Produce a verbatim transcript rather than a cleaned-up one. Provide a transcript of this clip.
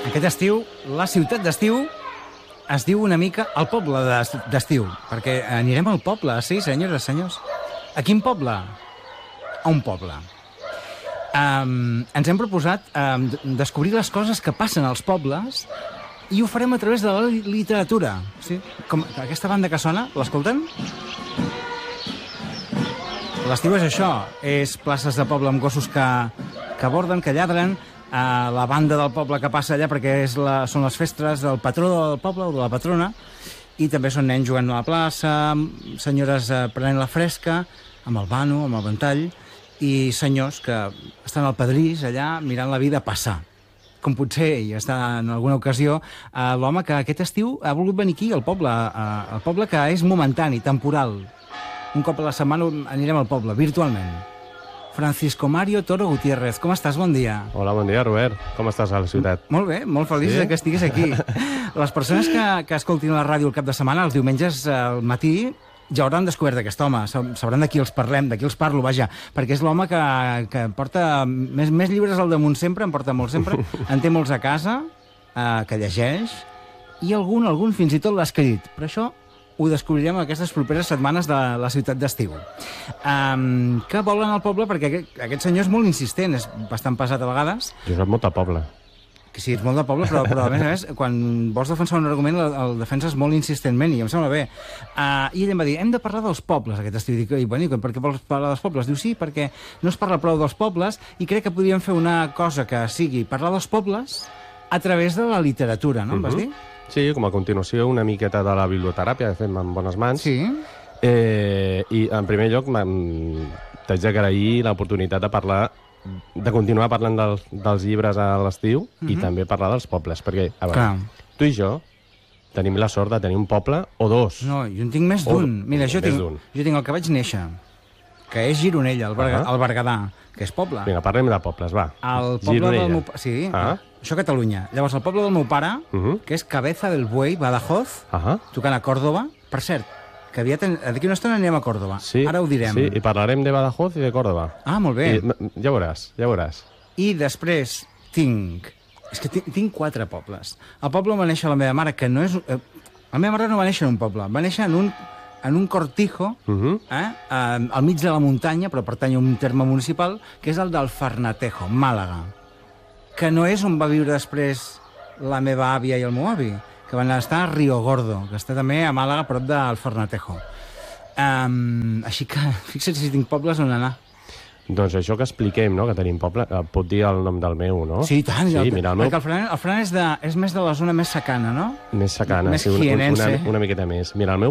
Aquest estiu, la ciutat d'estiu es diu una mica el poble d'estiu, perquè anirem al poble, sí, senyores, senyors. A quin poble? A un poble. Um, ens hem proposat um, descobrir les coses que passen als pobles i ho farem a través de la literatura. Sí? Com aquesta banda que sona, l'escolten? L'estiu és això, és places de poble amb gossos que, que borden, que lladren, Uh, la banda del poble que passa allà perquè és la, són les festes del patró del poble o de la patrona, i també són nens jugant a la plaça, senyores uh, prenent la fresca amb el vano, amb el ventall, i senyors que estan al pedrís allà mirant la vida passar, com potser ell està en alguna ocasió uh, l'home que aquest estiu ha volgut venir aquí al poble, uh, el poble que és momentani, temporal. Un cop a la setmana anirem al poble, virtualment. Francisco Mario Toro Gutiérrez, com estàs? Bon dia. Hola, bon dia, Robert. Com estàs a la ciutat? Molt bé, molt feliç sí? que estiguis aquí. Les persones que, que escoltin la ràdio el cap de setmana, els diumenges al matí, ja hauran descobert aquest home, sabran de qui els parlem, de qui els parlo, vaja, perquè és l'home que, que porta més, més llibres al damunt sempre, en porta molt sempre, en té molts a casa, eh, que llegeix, i algun, algun fins i tot l'ha escrit. Per això ho descobrirem aquestes properes setmanes de la ciutat d'estiu. Um, que volen al poble, perquè aquest, aquest senyor és molt insistent, és bastant pesat a vegades. Jo soc molt de poble. Que sí, ets molt de poble, però, però a més a més, quan vols defensar un argument, el, el defenses molt insistentment, i em sembla bé. Uh, I ell em va dir, hem de parlar dels pobles aquest estiu. I dic, i, bueno, per què vols parlar dels pobles? Diu, sí, perquè no es parla prou dels pobles, i crec que podríem fer una cosa que sigui parlar dels pobles a través de la literatura, no? Em vas dir? Sí, com a continuació, una miqueta de la biblioteràpia, que fem en bones mans. Sí. Eh, I, en primer lloc, t'haig d'agrair l'oportunitat de parlar, de continuar parlant dels, dels llibres a l'estiu uh-huh. i també parlar dels pobles, perquè, a veure, Clar. tu i jo tenim la sort de tenir un poble o dos. No, jo en tinc més d'un. Mira, jo tinc, jo tinc el que vaig néixer, que és Gironella, el, Berga, uh-huh. el Berguedà, que és poble. Vinga, parlem de pobles, va. El poble Gironella. del meu... Sí, ah. això a Catalunya. Llavors, el poble del meu pare, uh-huh. que és Cabeza del Buey, Badajoz, uh-huh. tocant a Còrdova. Per cert, que aviat, d'aquí una estona anirem a Còrdova. Sí, ara ho direm. Sí, i parlarem de Badajoz i de Còrdova. Ah, molt bé. I, ja veuràs, ja veuràs. I després tinc... És que tinc, tinc quatre pobles. El poble on va néixer la meva mare, que no és... Eh, la meva mare no va néixer en un poble, va néixer en un, en un cortijo, uh-huh. eh, eh, al mig de la muntanya, però pertany a un terme municipal, que és el del Farnatejo, Màlaga, que no és on va viure després la meva àvia i el meu avi, que van estar a Rio Gordo, que està també a Màlaga, a prop del Farnatejo. Um, així que, fixa't si tinc pobles on anar. Doncs això que expliquem, no?, que tenim poble, pot dir el nom del meu, no? Sí, tant. Sí, el, mira, el meu... Perquè el Fran, el Fran és, de, és més de la zona més secana, no? Més secana, més sí, una, jienense. una, una miqueta més. Mira, el meu